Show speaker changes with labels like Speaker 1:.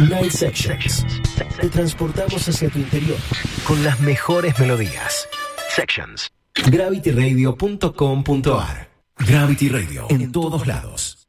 Speaker 1: Night Sections. Te transportamos hacia tu interior con las mejores melodías. Sections. GravityRadio.com.ar. Gravity Radio en todos lados.